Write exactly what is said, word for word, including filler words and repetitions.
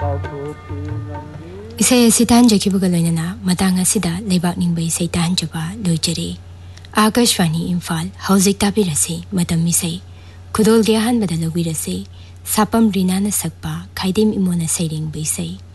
इसे सितान जखिबुगा लोइनना मतंग असिदा लेबाक निंबै सैतान जबा लोइजरे आकाशवाणी इम्फाल हौजिक ताबिरसे मतम मिसै खुदोल गे अहानबदा लौबिरसे सापम रिनाना सकपा खाइदेम इमोना सैरेंग बैसै